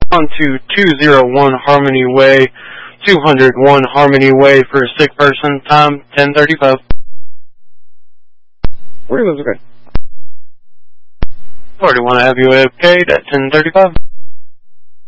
on to 201 Harmony Way, 201 Harmony Way for a sick person, time 10:35. Where was it? Already want to have you okay at 10:35.